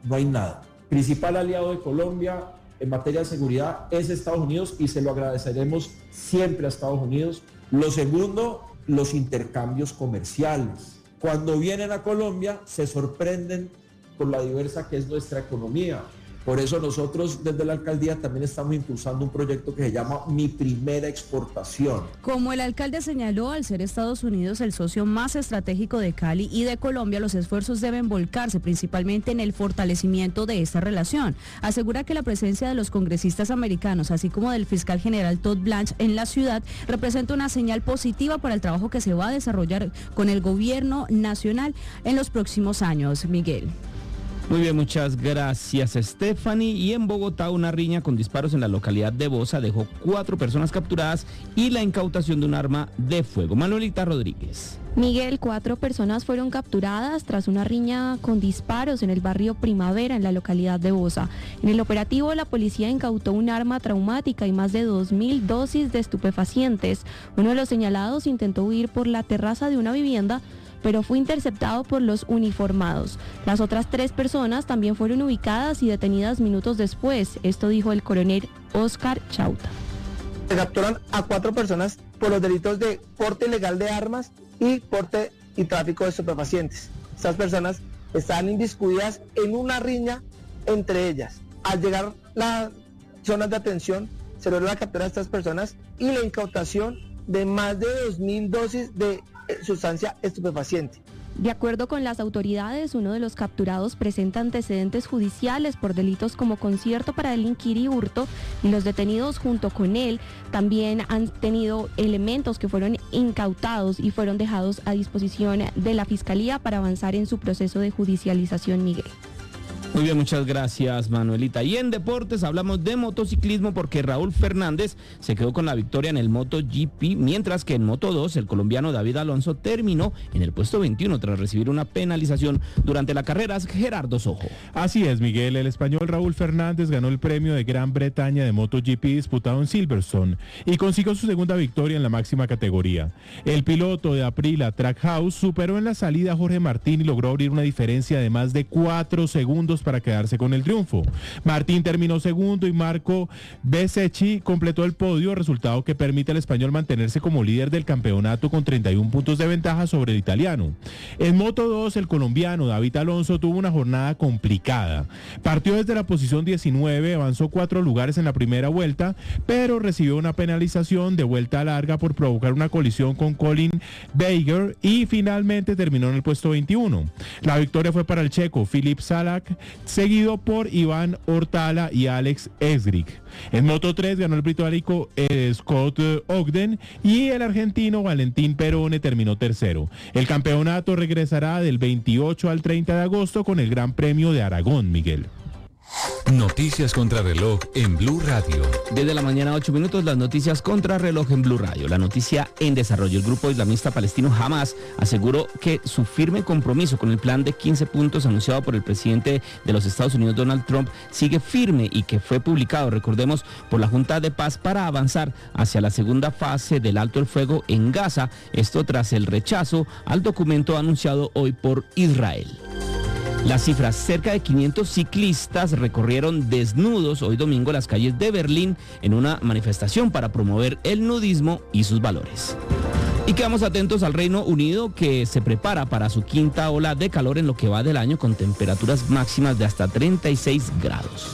no hay nada. Principal aliado de Colombia en materia de seguridad es Estados Unidos y se lo agradeceremos siempre a Estados Unidos. Lo segundo, los intercambios comerciales. Cuando vienen a Colombia se sorprenden con la diversa que es nuestra economía. Por eso nosotros desde la alcaldía también estamos impulsando un proyecto que se llama Mi Primera Exportación. Como el alcalde señaló, al ser Estados Unidos el socio más estratégico de Cali y de Colombia, los esfuerzos deben volcarse principalmente en el fortalecimiento de esta relación. Asegura que la presencia de los congresistas americanos, así como del fiscal general Todd Blanche en la ciudad, representa una señal positiva para el trabajo que se va a desarrollar con el gobierno nacional en los próximos años. Miguel. Muy bien, muchas gracias, Stephanie. Y en Bogotá, una riña con disparos en la localidad de Bosa dejó 4 personas capturadas y la incautación de un arma de fuego. Manuelita Rodríguez. Miguel, 4 personas fueron capturadas tras una riña con disparos en el barrio Primavera, en la localidad de Bosa. En el operativo, la policía incautó un arma traumática y más de 2.000 dosis de estupefacientes. Uno de los señalados intentó huir por la terraza de una vivienda, pero fue interceptado por los uniformados. Las otras 3 personas también fueron ubicadas y detenidas minutos después. Esto dijo el coronel Oscar Chauta. Se capturan a 4 personas por los delitos de porte ilegal de armas y porte y tráfico de estupefacientes. Estas personas estaban inmiscuidas en una riña entre ellas. Al llegar las zonas de atención, se logró la captura de estas personas y la incautación de más de 2.000 dosis de sustancia estupefaciente. De acuerdo con las autoridades, uno de los capturados presenta antecedentes judiciales por delitos como concierto para delinquir y hurto, y los detenidos junto con él también han tenido elementos que fueron incautados y fueron dejados a disposición de la Fiscalía para avanzar en su proceso de judicialización, Miguel. Muy bien, muchas gracias, Manuelita. Y en deportes hablamos de motociclismo porque Raúl Fernández se quedó con la victoria en el MotoGP, mientras que en Moto2 el colombiano David Alonso terminó en el puesto 21 tras recibir una penalización durante la carrera. Gerardo Sojo. Así es, Miguel. El español Raúl Fernández ganó el premio de Gran Bretaña de MotoGP disputado en Silverstone y consiguió su segunda victoria en la máxima categoría. El piloto de Aprilia Trackhouse superó en la salida a Jorge Martín y logró abrir una diferencia de más de 4 segundos para quedarse con el triunfo. Martín terminó segundo y Marco Bezzecchi completó el podio, resultado que permite al español mantenerse como líder del campeonato con 31 puntos de ventaja sobre el italiano. En Moto2, el colombiano David Alonso tuvo una jornada complicada. Partió desde la posición 19, avanzó 4 lugares en la primera vuelta, pero recibió una penalización de vuelta larga por provocar una colisión con Colin Baker y finalmente terminó en el puesto 21. La victoria fue para el checo Filip Salak, seguido por Iván Ortala y Alex Esgrik. En Moto3 ganó el británico Scott Ogden y el argentino Valentín Perone terminó tercero. El campeonato regresará del 28 al 30 de agosto con el Gran Premio de Aragón, Miguel. Noticias contra reloj en Blue Radio. Desde la mañana 8 minutos, las noticias contra reloj en Blue Radio. La noticia en desarrollo. El grupo islamista palestino Hamas aseguró que su firme compromiso con el plan de 15 puntos anunciado por el presidente de los Estados Unidos, Donald Trump, sigue firme y que fue publicado, recordemos, por la Junta de Paz para avanzar hacia la segunda fase del alto el fuego en Gaza. Esto tras el rechazo al documento anunciado hoy por Israel. Las cifras: cerca de 500 ciclistas recorrieron desnudos hoy domingo las calles de Berlín en una manifestación para promover el nudismo y sus valores. Y quedamos atentos al Reino Unido, que se prepara para su quinta ola de calor en lo que va del año, con temperaturas máximas de hasta 36 grados.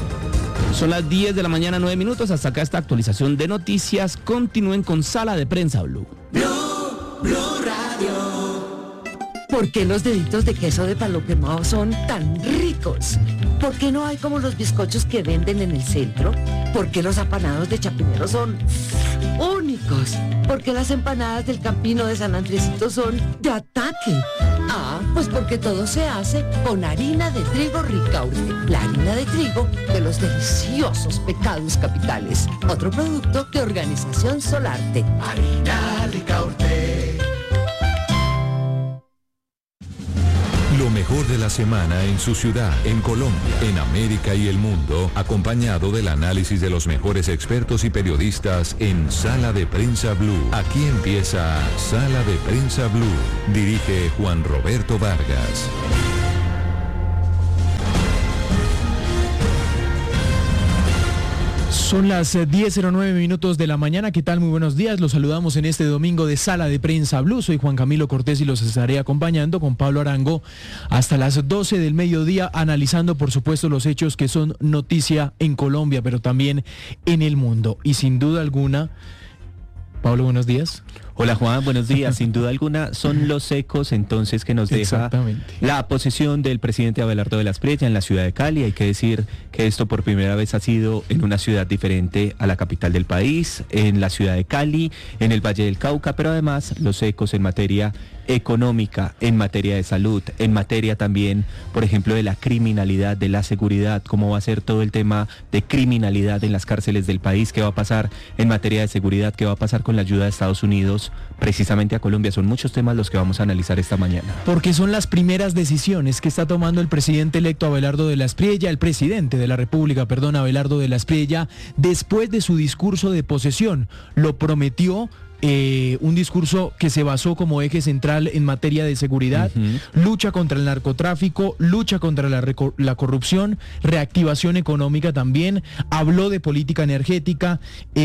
Son las 10 de la mañana, 9 minutos. Hasta acá esta actualización de noticias. Continúen con Sala de Prensa Blue. Blue Radio. ¿Por qué los deditos de queso de palo quemado son tan ricos? ¿Por qué no hay como los bizcochos que venden en el centro? ¿Por qué los apanados de Chapinero son únicos? ¿Por qué las empanadas del Campino de San Andresito son de ataque? Ah, pues porque todo se hace con harina de trigo Ricaurte, la harina de trigo de los deliciosos pecados capitales. Otro producto de Organización Solarte. Harina Ricaurte. Lo mejor de la semana en su ciudad, en Colombia, en América y el mundo, acompañado del análisis de los mejores expertos y periodistas en Sala de Prensa Blue. Aquí empieza Sala de Prensa Blue. Dirige Juan Roberto Vargas. Son las 10:09 minutos de la mañana. ¿Qué tal? Muy buenos días. Los saludamos en este domingo de Sala de Prensa Blue. Soy Juan Camilo Cortés y los estaré acompañando con Pablo Arango hasta las 12 del mediodía, analizando por supuesto los hechos que son noticia en Colombia, pero también en el mundo. Y sin duda alguna, Pablo, buenos días. Hola Juan, buenos días. Sin duda alguna son los ecos entonces que nos deja la posesión del presidente Abelardo de la Espriella en la ciudad de Cali. Hay que decir que esto por primera vez ha sido en una ciudad diferente a la capital del país, en la ciudad de Cali, en el Valle del Cauca, pero además los ecos en materia económica, en materia de salud, en materia también, por ejemplo, de la criminalidad, de la seguridad, cómo va a ser todo el tema de criminalidad en las cárceles del país, qué va a pasar en materia de seguridad, qué va a pasar con la ayuda de Estados Unidos precisamente a Colombia. Son muchos temas los que vamos a analizar esta mañana. Porque son las primeras decisiones que está tomando el presidente electo Abelardo de la Espriella, el presidente de la República, Abelardo de la Espriella, después de su discurso de posesión. Lo prometió. Un discurso que se basó como eje central en materia de seguridad, lucha contra el narcotráfico, lucha contra la corrupción, reactivación económica también, habló de política energética,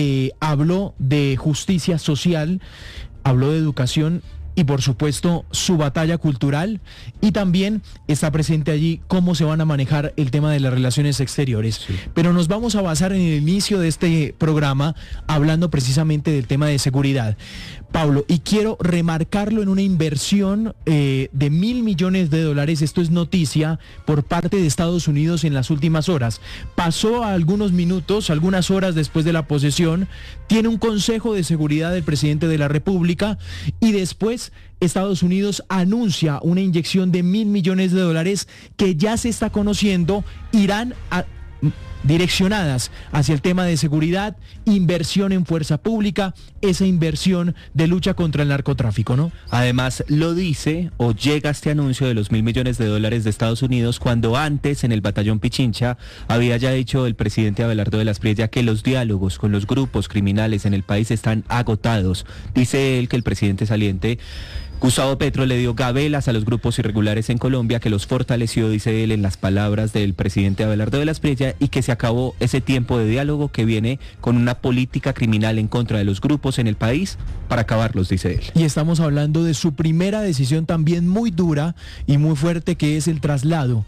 habló de justicia social, habló de educación y por supuesto su batalla cultural, y también está presente allí cómo se van a manejar el tema de las relaciones exteriores. Sí. Pero nos vamos a basar en el inicio de este programa hablando precisamente del tema de seguridad, Pablo, y quiero remarcarlo en una inversión de $1.000 millones. Esto es noticia por parte de Estados Unidos en las últimas horas. Pasó a algunos minutos, algunas horas después de la posesión, tiene un consejo de seguridad del presidente de la República y después Estados Unidos anuncia una inyección de $1.000 millones que ya se está conociendo, irán direccionadas hacia el tema de seguridad, inversión en fuerza pública, esa inversión de lucha contra el narcotráfico, ¿no? Además, lo dice o llega este anuncio de los $1.000 millones de Estados Unidos cuando antes en el batallón Pichincha había ya dicho el presidente Abelardo de la Espriella que los diálogos con los grupos criminales en el país están agotados. Dice él que el presidente saliente Gustavo Petro le dio gabelas a los grupos irregulares en Colombia, que los fortaleció, dice él, en las palabras del presidente Abelardo de la Espriella, y que se acabó ese tiempo de diálogo que viene con una política criminal en contra de los grupos en el país para acabarlos, dice él. Y estamos hablando de su primera decisión también muy dura y muy fuerte, que es el traslado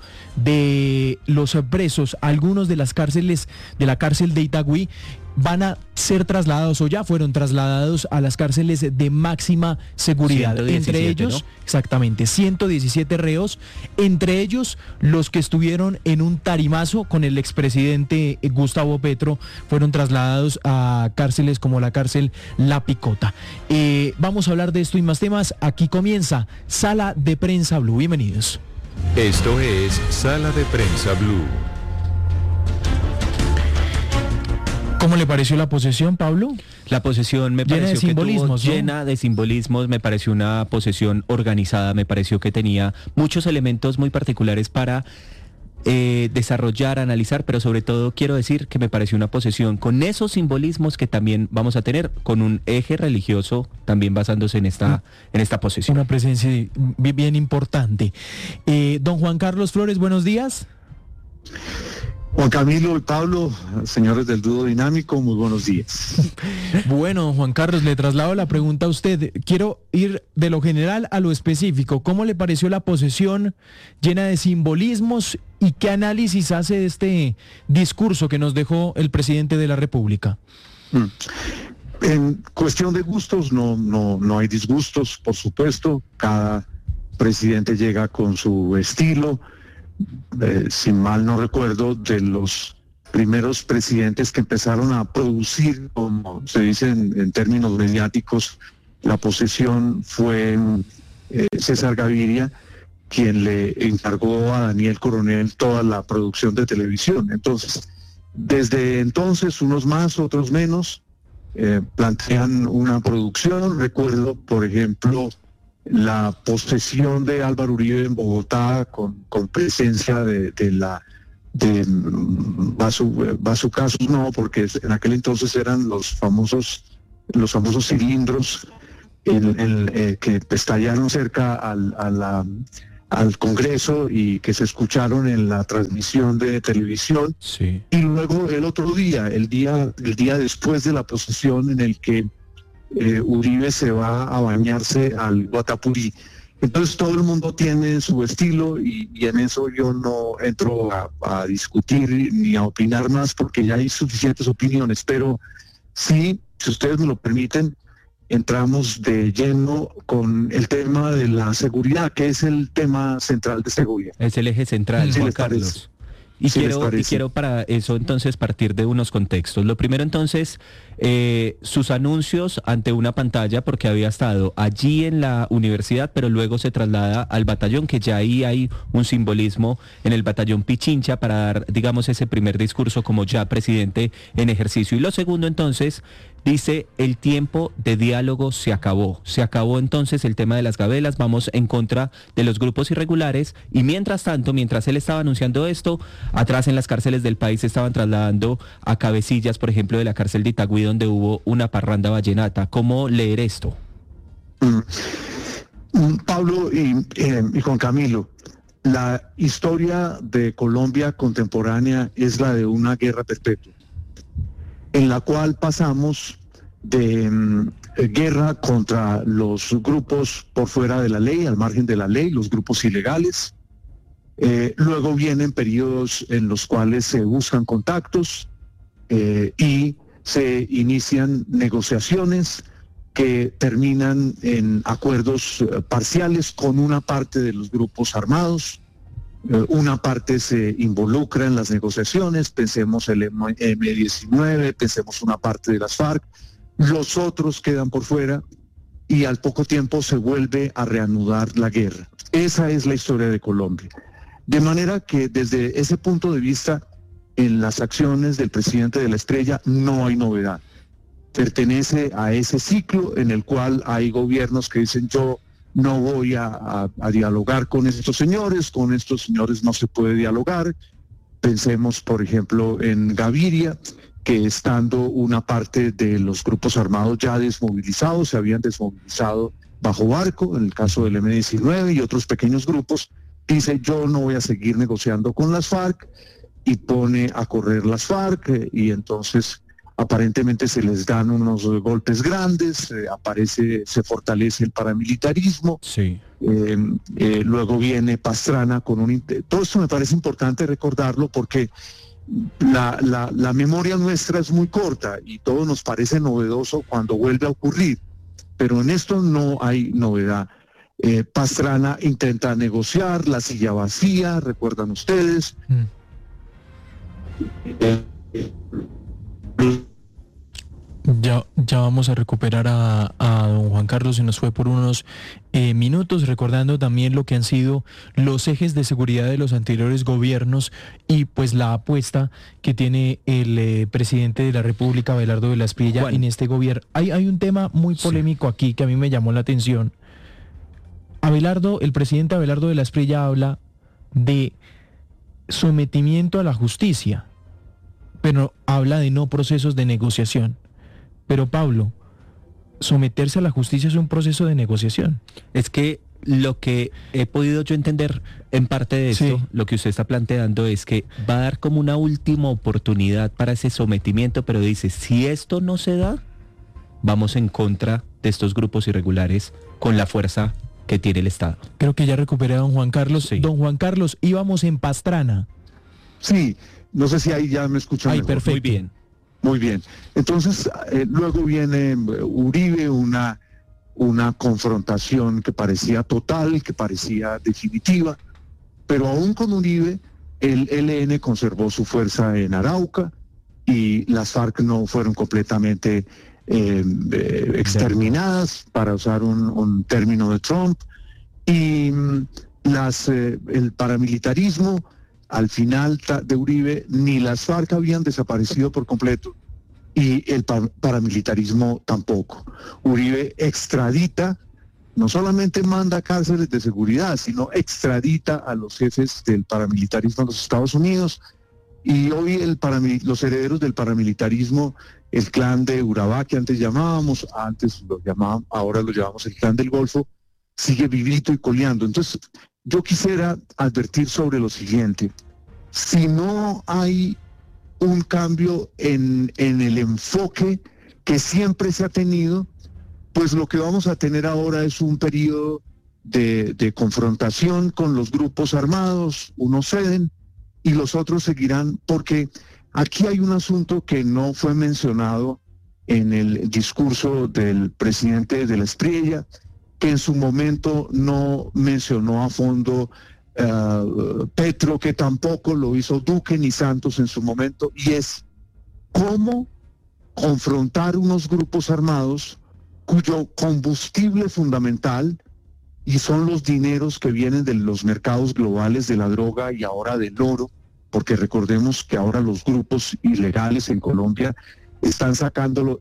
de los presos, algunos de las cárceles, de la cárcel de Itagüí, van a ser trasladados o ya fueron trasladados a las cárceles de máxima seguridad. 117, entre ellos, ¿no? Exactamente, 117 reos, entre ellos los que estuvieron en un tarimazo con el expresidente Gustavo Petro, fueron trasladados a cárceles como la cárcel La Picota. Vamos a hablar de esto y más temas. Aquí comienza Sala de Prensa Blue. Bienvenidos. Esto es Sala de Prensa Blue. ¿Cómo le pareció la posesión, Pablo? La posesión me pareció que estuvo llena de simbolismos, me pareció una posesión organizada, me pareció que tenía muchos elementos muy particulares para desarrollar, analizar, pero sobre todo quiero decir que me pareció una posesión con esos simbolismos que también vamos a tener, con un eje religioso también basándose en esta posesión. Una presencia bien importante. Don Juan Carlos Flores, buenos días. Juan Camilo y Pablo, señores del Dúo Dinámico, muy buenos días. Bueno, Juan Carlos, le traslado la pregunta a usted. Quiero ir de lo general a lo específico. ¿Cómo le pareció la posesión llena de simbolismos y qué análisis hace de este discurso que nos dejó el presidente de la República? En cuestión de gustos, no hay disgustos, por supuesto. Cada presidente llega con su estilo. Si mal no recuerdo, de los primeros presidentes que empezaron a producir, como se dice en términos mediáticos, la posesión fue César Gaviria, quien le encargó a Daniel Coronel toda la producción de televisión. Entonces, desde entonces, unos más, otros menos, plantean una producción. Recuerdo, por ejemplo, la posesión de Álvaro Uribe en Bogotá con presencia de bazucazos, no, porque en aquel entonces eran los famosos cilindros que estallaron cerca a al Congreso y que se escucharon en la transmisión de televisión. Sí. Y luego el otro día, el día después de la procesión en el que Uribe se va a bañarse al Guatapurí. Entonces todo el mundo tiene su estilo y en eso yo no entro a discutir ni a opinar más porque ya hay suficientes opiniones, pero sí, si ustedes me lo permiten, entramos de lleno con el tema de la seguridad, que es el tema central de seguridad. Es el eje central, Sí, Juan les parece. Carlos. Y Sí, les quiero parece. para eso entonces partir de unos contextos. Lo primero entonces, sus anuncios ante una pantalla, porque había estado allí en la universidad, pero luego se traslada al batallón, que ya ahí hay un simbolismo en el batallón Pichincha para dar, digamos, ese primer discurso como ya presidente en ejercicio. Y lo segundo entonces, dice, el tiempo de diálogo se acabó. Se acabó entonces el tema de las gabelas, vamos en contra de los grupos irregulares y mientras tanto, mientras él estaba anunciando esto, atrás en las cárceles del país se estaban trasladando a cabecillas, por ejemplo, de la cárcel de Itagüí, donde hubo una parranda vallenata. ¿Cómo leer esto? Pablo y Juan Camilo, la historia de Colombia contemporánea es la de una guerra perpetua, en la cual pasamos de guerra contra los grupos por fuera de la ley, al margen de la ley, los grupos ilegales. Luego vienen periodos en los cuales se buscan contactos y se inician negociaciones que terminan en acuerdos parciales con una parte de los grupos armados. Una parte se involucra en las negociaciones, pensemos el M-19, pensemos una parte de las FARC, los otros quedan por fuera y al poco tiempo se vuelve a reanudar la guerra. Esa es la historia de Colombia. De manera que desde ese punto de vista, en las acciones del presidente de la Estrella no hay novedad. Pertenece a ese ciclo en el cual hay gobiernos que dicen yo no voy a dialogar con estos señores no se puede dialogar. Pensemos, por ejemplo, en Gaviria, que estando una parte de los grupos armados ya desmovilizados, se habían desmovilizado bajo Barco, en el caso del M-19 y otros pequeños grupos, dice yo no voy a seguir negociando con las FARC y pone a correr las FARC y entonces aparentemente se les dan unos golpes grandes, se fortalece el paramilitarismo. Sí. Luego viene Pastrana con todo esto me parece importante recordarlo porque la memoria nuestra es muy corta y todo nos parece novedoso cuando vuelve a ocurrir, pero en esto no hay novedad. Pastrana intenta negociar, la silla vacía, recuerdan ustedes. Ya vamos a recuperar a don Juan Carlos, se nos fue por unos minutos, recordando también lo que han sido los ejes de seguridad de los anteriores gobiernos y pues la apuesta que tiene el presidente de la República, Abelardo de la Espriella, Juan, en este gobierno. Hay un tema muy polémico aquí que a mí me llamó la atención. El presidente Abelardo de la Espriella habla de sometimiento a la justicia, pero habla de no procesos de negociación. Pero Pablo, someterse a la justicia es un proceso de negociación. Es que lo que he podido yo entender en parte de esto, Sí. lo que usted está planteando es que va a dar como una última oportunidad para ese sometimiento, pero dice, si esto no se da, vamos en contra de estos grupos irregulares con la fuerza que tiene el Estado. Creo que ya recuperé a don Juan Carlos. Sí. Don Juan Carlos, íbamos en Pastrana. Sí, no sé si ahí ya me escuchan Ay, mejor. perfecto. Muy bien. Muy bien. Entonces, luego viene Uribe, una confrontación que parecía total, que parecía definitiva, pero aún con Uribe, el ELN conservó su fuerza en Arauca y las FARC no fueron completamente exterminadas, para usar un término de Trump, y el paramilitarismo al final de Uribe, ni las FARC habían desaparecido por completo y el paramilitarismo tampoco. Uribe extradita, no solamente manda cárceles de seguridad, sino extradita a los jefes del paramilitarismo en los Estados Unidos. Y hoy los herederos del paramilitarismo, el clan de Urabá, que antes ahora lo llamamos el clan del Golfo, sigue vivito y coleando. Entonces, yo quisiera advertir sobre lo siguiente. Si no hay un cambio en el enfoque que siempre se ha tenido, pues lo que vamos a tener ahora es un periodo de confrontación con los grupos armados. Unos ceden y los otros seguirán, porque aquí hay un asunto que no fue mencionado en el discurso del presidente de la Espriella, que en su momento no mencionó a fondo Petro, que tampoco lo hizo Duque ni Santos en su momento, y es cómo confrontar unos grupos armados cuyo combustible fundamental, y son los dineros que vienen de los mercados globales de la droga y ahora del oro, porque recordemos que ahora los grupos ilegales en Colombia están sacándole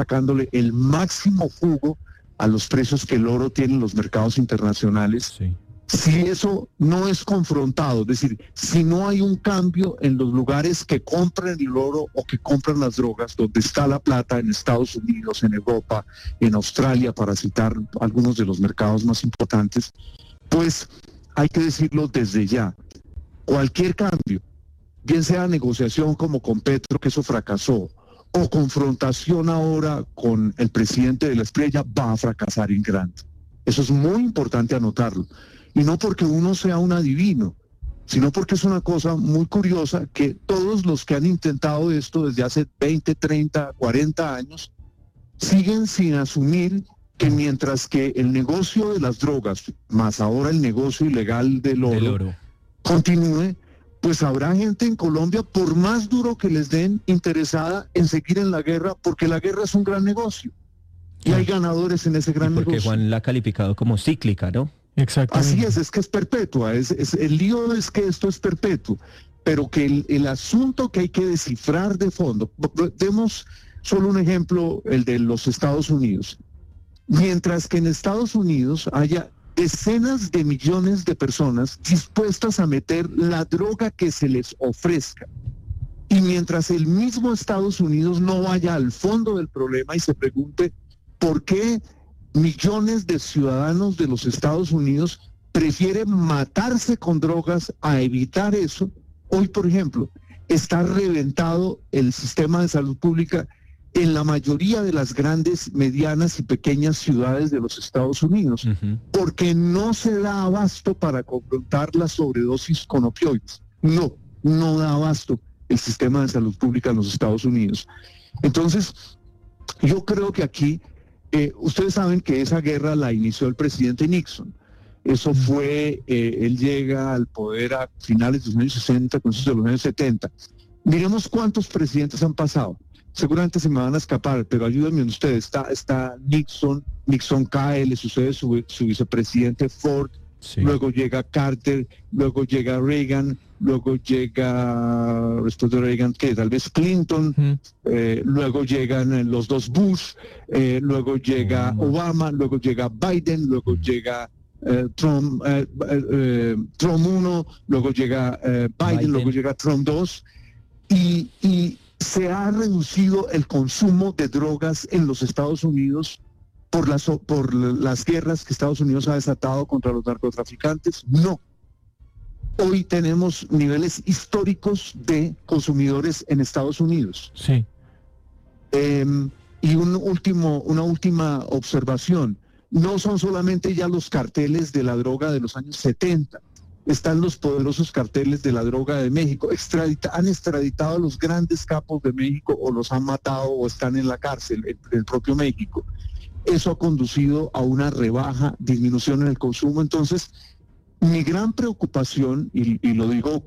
el máximo jugo a los precios que el oro tiene en los mercados internacionales. Sí. Si eso no es confrontado, es decir, si no hay un cambio en los lugares que compran el oro o que compran las drogas, donde está la plata, en Estados Unidos, en Europa, en Australia, para citar algunos de los mercados más importantes, pues hay que decirlo desde ya. Cualquier cambio, bien sea negociación como con Petro, que eso fracasó, o confrontación ahora con el presidente de la Espriella, va a fracasar en grande. Eso es muy importante anotarlo. Y no porque uno sea un adivino, sino porque es una cosa muy curiosa que todos los que han intentado esto desde hace 20, 30, 40 años, siguen sin asumir que mientras que el negocio de las drogas, más ahora el negocio ilegal del oro, continúe, pues habrá gente en Colombia, por más duro que les den, interesada en seguir en la guerra, porque la guerra es un gran negocio. Y hay ganadores en ese gran negocio. Porque Juan la ha calificado como cíclica, ¿no? Así es que es perpetua, el lío es que esto es perpetuo, pero que el asunto que hay que descifrar de fondo, demos solo un ejemplo, el de los Estados Unidos. Mientras que en Estados Unidos haya decenas de millones de personas dispuestas a meter la droga que se les ofrezca, y mientras el mismo Estados Unidos no vaya al fondo del problema y se pregunte por qué millones de ciudadanos de los Estados Unidos prefieren matarse con drogas a evitar eso. Hoy, por ejemplo, está reventado el sistema de salud pública en la mayoría de las grandes, medianas y pequeñas ciudades de los Estados Unidos, porque no se da abasto para confrontar la sobredosis con opioides. No da abasto el sistema de salud pública en los Estados Unidos. Entonces, yo creo que aquí ustedes saben que esa guerra la inició el presidente Nixon. Eso fue, él llega al poder a finales de los años 60, comienzos de los años 70. Miremos cuántos presidentes han pasado. Seguramente se me van a escapar, pero ayúdenme ustedes. Está Nixon cae, le sucede su vicepresidente Ford, sí. Luego llega Carter, luego llega Reagan, luego llega, después de Reagan, que tal vez Clinton, luego llegan los dos Bush, luego llega Obama, luego llega Biden, luego llega Trump 1, luego llega Biden, luego llega Trump 2, y se ha reducido el consumo de drogas en los Estados Unidos por las guerras que Estados Unidos ha desatado contra los narcotraficantes. No. Hoy tenemos niveles históricos de consumidores en Estados Unidos. Sí. Y una última observación. No son solamente ya los carteles de la droga de los años 70. Están los poderosos carteles de la droga de México. Han extraditado a los grandes capos de México, o los han matado o están en la cárcel en el propio México. Eso ha conducido a una disminución en el consumo. Entonces, mi gran preocupación, y lo digo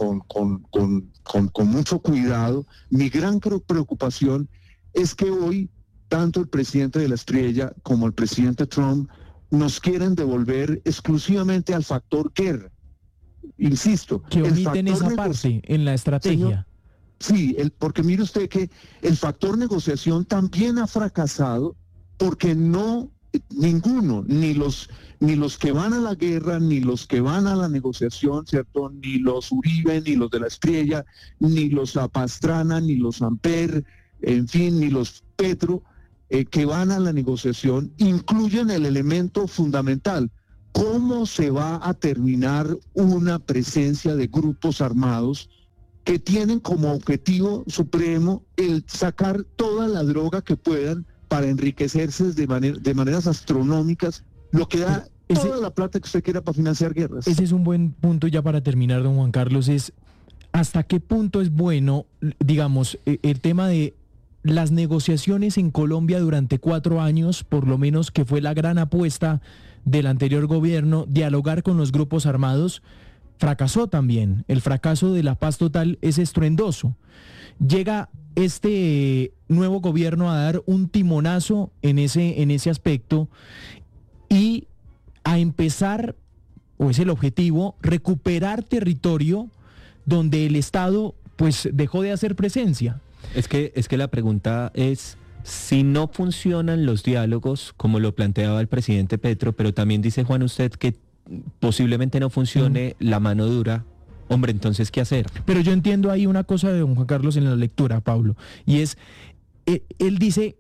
con mucho cuidado, mi gran preocupación es que hoy tanto el presidente de la Espriella como el presidente Trump nos quieren devolver exclusivamente al factor guerra. Insisto. Que omiten esa parte en la estrategia. Señor, sí, porque mire usted que el factor negociación también ha fracasado, porque ninguno, ni los que van a la guerra, ni los que van a la negociación, ¿cierto? Ni los Uribe, ni los de la Espriella, ni los Pastrana, ni los Amper, en fin, ni los Petro, que van a la negociación, incluyen el elemento fundamental. ¿Cómo se va a terminar una presencia de grupos armados que tienen como objetivo supremo el sacar toda la droga que puedan para enriquecerse de maneras astronómicas, lo que da toda la plata que usted quiera para financiar guerras? Ese es un buen punto ya para terminar, don Juan Carlos, es hasta qué punto es bueno, digamos, el tema de las negociaciones en Colombia durante 4 años, por lo menos, que fue la gran apuesta del anterior gobierno, dialogar con los grupos armados, fracasó también. El fracaso de la paz total es estruendoso. Llega este nuevo gobierno a dar un timonazo en ese aspecto y a empezar, o es el objetivo, recuperar territorio donde el Estado pues dejó de hacer presencia. Es que la pregunta es, si no funcionan los diálogos, como lo planteaba el presidente Petro, pero también dice Juan usted que posiblemente no funcione la mano dura, hombre, entonces, ¿qué hacer? Pero yo entiendo ahí una cosa de don Juan Carlos en la lectura, Pablo, y es, él dice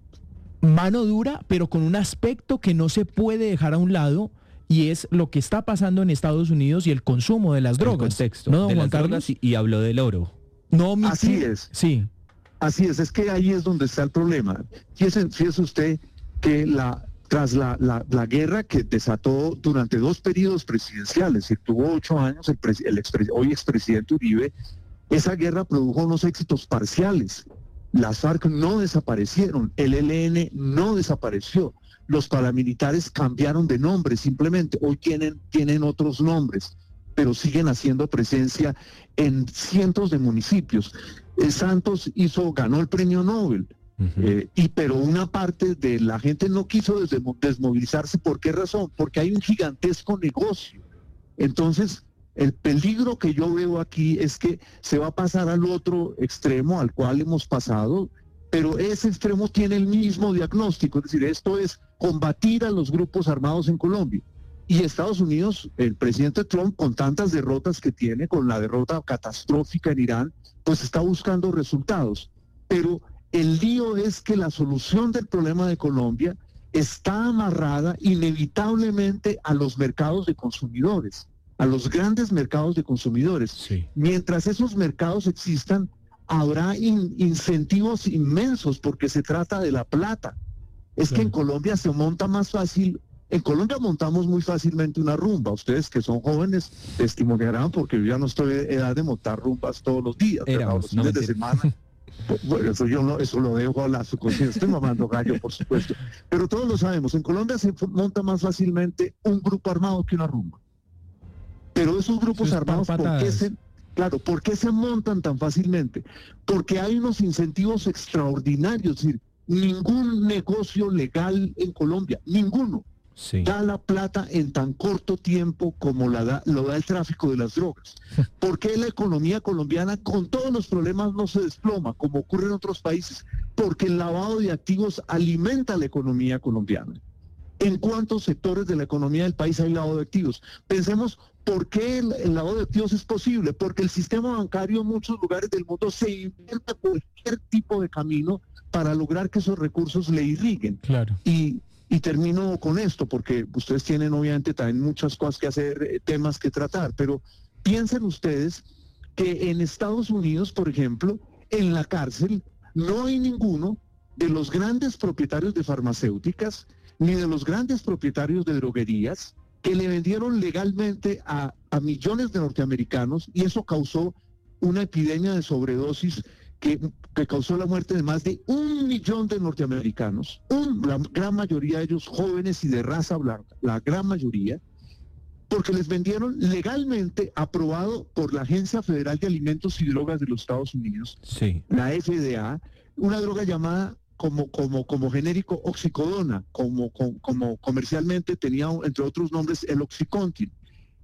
mano dura, pero con un aspecto que no se puede dejar a un lado, y es lo que está pasando en Estados Unidos y el consumo de las drogas. El contexto, ¿no, don de Juan las Carlos? drogas y habló del oro. No, así es. Sí. Así es que ahí es donde está el problema. Fíjese usted que tras la guerra que desató durante 2 periodos presidenciales, y tuvo 8 años hoy expresidente Uribe, esa guerra produjo unos éxitos parciales. Las FARC no desaparecieron, el ELN no desapareció, los paramilitares cambiaron de nombre simplemente, hoy tienen otros nombres, pero siguen haciendo presencia en cientos de municipios. Santos ganó el premio Nobel, pero una parte de la gente no quiso desmovilizarse. ¿Por qué razón? Porque hay un gigantesco negocio. Entonces, el peligro que yo veo aquí es que se va a pasar al otro extremo al cual hemos pasado, pero ese extremo tiene el mismo diagnóstico, es decir, esto es combatir a los grupos armados en Colombia. Y Estados Unidos, el presidente Trump, con tantas derrotas que tiene, con la derrota catastrófica en Irán, pues está buscando resultados. Pero el lío es que la solución del problema de Colombia está amarrada inevitablemente a los mercados de consumidores, a los grandes mercados de consumidores. Sí. Mientras esos mercados existan, habrá incentivos inmensos porque se trata de la plata. Es que en Colombia se monta más fácil. En Colombia montamos muy fácilmente una rumba. Ustedes que son jóvenes testimoniarán, porque yo ya no estoy en edad de montar rumbas todos los días, los fines de semana. Bueno, eso lo dejo a la subconsciencia. Estoy mamando gallo, por supuesto. Pero todos lo sabemos. En Colombia se monta más fácilmente un grupo armado que una rumba. Pero esos grupos armados, ¿por qué se montan tan fácilmente? Porque hay unos incentivos extraordinarios. Es decir, ningún negocio legal en Colombia, ninguno, da la plata en tan corto tiempo como lo da el tráfico de las drogas. ¿Por qué la economía colombiana, con todos los problemas, no se desploma como ocurre en otros países? Porque el lavado de activos alimenta la economía colombiana. ¿En cuántos sectores de la economía del país hay lavado de activos? Pensemos, ¿por qué el lavado de activos es posible? Porque el sistema bancario en muchos lugares del mundo se inventa cualquier tipo de camino para lograr que esos recursos le irriguen. Claro. Y termino con esto, porque ustedes tienen obviamente también muchas cosas que hacer, temas que tratar, pero piensen ustedes que en Estados Unidos, por ejemplo, en la cárcel no hay ninguno de los grandes propietarios de farmacéuticas ni de los grandes propietarios de droguerías que le vendieron legalmente a millones de norteamericanos, y eso causó una epidemia de sobredosis que causó la muerte de más de 1 millón de norteamericanos, la gran mayoría de ellos jóvenes y de raza blanca, la gran mayoría, porque les vendieron legalmente, aprobado por la Agencia Federal de Alimentos y Drogas de los Estados Unidos, la FDA, una droga llamada como genérico oxicodona, como comercialmente tenía, entre otros nombres, el Oxycontin.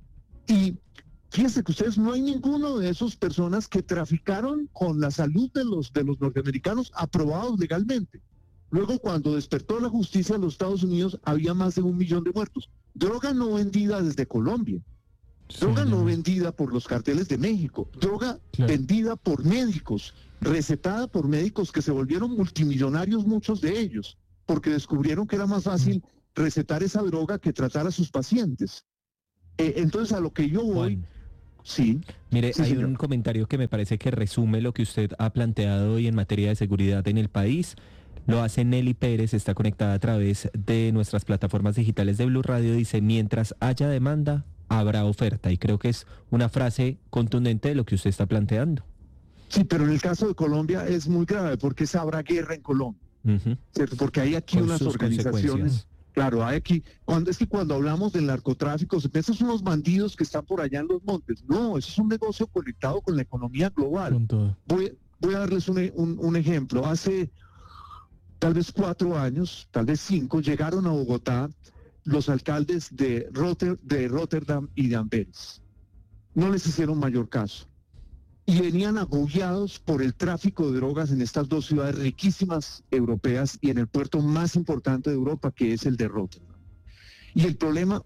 Y fíjense que ustedes, no hay ninguno de esas personas que traficaron con la salud de los norteamericanos aprobados legalmente. Luego, cuando despertó la justicia de los Estados Unidos, había más de 1 millón de muertos. Droga no vendida desde Colombia, droga no vendida por los carteles de México, droga vendida por médicos, recetada por médicos que se volvieron multimillonarios, muchos de ellos, porque descubrieron que era más fácil recetar esa droga que tratar a sus pacientes. Entonces, a lo que yo voy... Juan. Sí. Mire, sí, hay señor. un comentario que me parece que resume lo que usted ha planteado hoy en materia de seguridad en el país. Lo hace Nelly Pérez, está conectada a través de nuestras plataformas digitales de Blue Radio. Dice, mientras haya demanda, habrá oferta. Y creo que es una frase contundente de lo que usted está planteando. Sí, pero en el caso de Colombia es muy grave porque habrá guerra en Colombia, ¿cierto? Porque hay aquí Con unas sus organizaciones... consecuencias. Claro, hay aquí, cuando hablamos del narcotráfico, se piensan unos bandidos que están por allá en los montes. No, eso es un negocio conectado con la economía global. Con todo. Voy a darles un ejemplo. Hace tal vez 4 años, tal vez 5, llegaron a Bogotá los alcaldes de Rotterdam y de Amberes. No les hicieron mayor caso. Y venían agobiados por el tráfico de drogas en estas dos ciudades riquísimas europeas y en el puerto más importante de Europa, que es el de Rotterdam. Y el problema,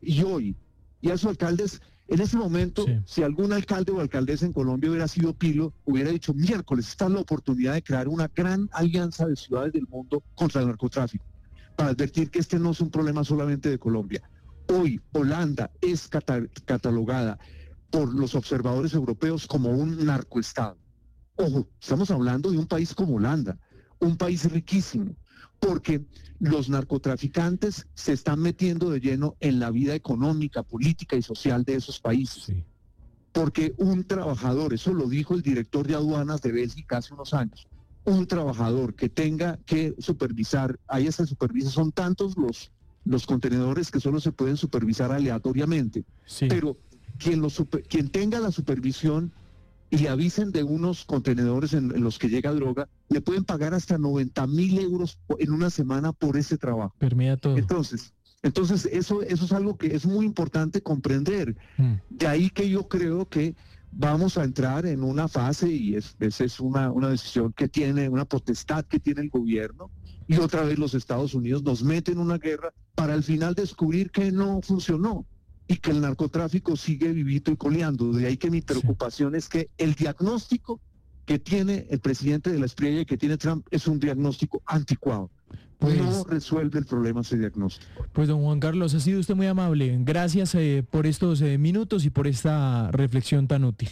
y a sus alcaldes, en ese momento, Sí. si algún alcalde o alcaldesa en Colombia hubiera sido Pilo, hubiera dicho, miércoles, esta es la oportunidad de crear una gran alianza de ciudades del mundo contra el narcotráfico, para advertir que este no es un problema solamente de Colombia. Hoy, Holanda es catalogada por los observadores europeos como un narcoestado. Ojo, estamos hablando de un país como Holanda, un país riquísimo, porque los narcotraficantes se están metiendo de lleno en la vida económica, política y social de esos países. Sí. Porque un trabajador, eso lo dijo el director de aduanas de Bélgica hace unos años, un trabajador que tenga que supervisar, ahí se supervisa, son tantos los contenedores que solo se pueden supervisar aleatoriamente, Sí. pero quien tenga la supervisión y le avisen de unos contenedores en los que llega droga, le pueden pagar hasta 90.000 euros en una semana por ese trabajo. Permea todo. Entonces eso es algo que es muy importante comprender. De ahí que yo creo que vamos a entrar en una fase, y esa es una decisión que tiene, una potestad que tiene el gobierno, y otra vez los Estados Unidos nos meten en una guerra para al final descubrir que no funcionó y que el narcotráfico sigue vivito y coleando. De ahí que mi preocupación es que el diagnóstico que tiene el presidente de la Espriella y que tiene Trump es un diagnóstico anticuado. Pues- no resuelve el problema ese diagnóstico. Pues don Juan Carlos, ha sido usted muy amable. Gracias por estos minutos y por esta reflexión tan útil.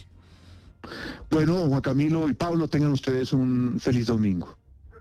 Bueno, Juan Camilo y Pablo, tengan ustedes un feliz domingo.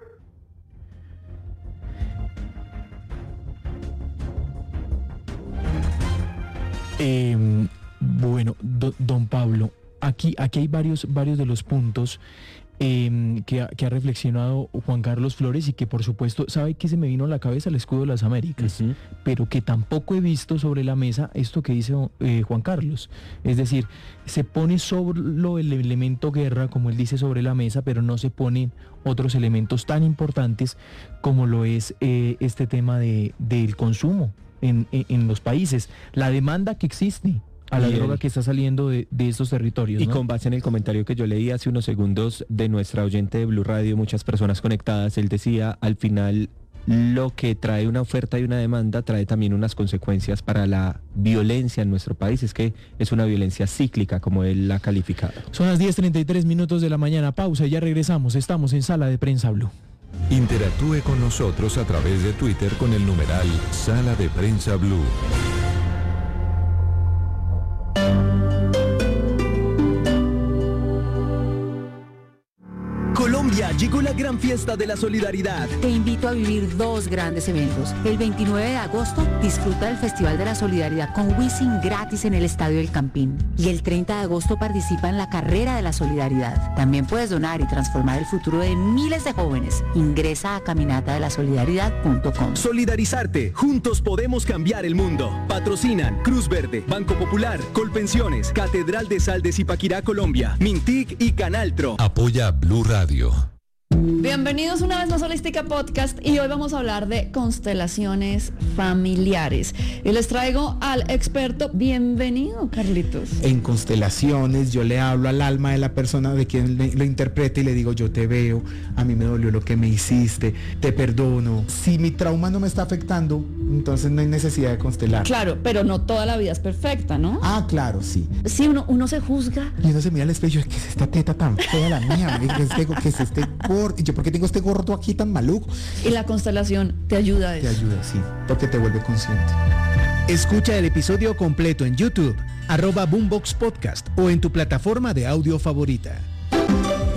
Bueno, don Pablo, aquí hay varios de los puntos que ha reflexionado Juan Carlos Flores y que por supuesto, ¿sabe qué se me vino a la cabeza? El escudo de las Américas, pero que tampoco he visto sobre la mesa esto que dice Juan Carlos. Es decir, se pone solo el elemento guerra, como él dice, sobre la mesa, pero no se ponen otros elementos tan importantes como lo es este tema del consumo en los países, la demanda que existe a la droga que está saliendo de estos territorios. Y ¿no? con base en el comentario que yo leí hace unos segundos de nuestra oyente de Blue Radio, muchas personas conectadas, él decía, al final lo que trae una oferta y una demanda trae también unas consecuencias para la violencia en nuestro país. Es que es una violencia cíclica, como él la ha calificado. Son las 10:33 de la mañana, pausa y ya regresamos. Estamos en Sala de Prensa Blue. Interactúe con nosotros a través de Twitter con el numeral Sala de Prensa Blue. Colombia, llegó la gran fiesta de la solidaridad. Te invito a vivir 2 grandes eventos. El 29 de agosto, disfruta del Festival de la Solidaridad con Wisin gratis en el Estadio del Campín. Y el 30 de agosto participa en la Carrera de la Solidaridad. También puedes donar y transformar el futuro de miles de jóvenes. Ingresa a caminatadelasolidaridad.com. Solidarizarte, juntos podemos cambiar el mundo. Patrocinan Cruz Verde, Banco Popular, Colpensiones, Catedral de Sal de Zipaquirá, Colombia, Mintic y Canaltro. Apoya Blue Radio. Bienvenidos una vez más a Holística Podcast y hoy vamos a hablar de constelaciones familiares. Y les traigo al experto. Bienvenido, Carlitos. En constelaciones yo le hablo al alma de la persona de quien lo interprete y le digo, yo te veo, a mí me dolió lo que me hiciste, te perdono. Si mi trauma no me está afectando, entonces no hay necesidad de constelar. Claro, pero no toda la vida es perfecta, ¿no? Ah, claro, sí. Sí, uno se juzga. Y uno se mira al espejo, ¿qué es esta teta tan fea la mía? ¿Qué es este gordo? Y yo, ¿por qué tengo este gordo aquí tan maluco? Y la constelación te ayuda a eso. Te ayuda, sí, porque te vuelve consciente. Escucha el episodio completo en YouTube, @Boombox Podcast o en tu plataforma de audio favorita.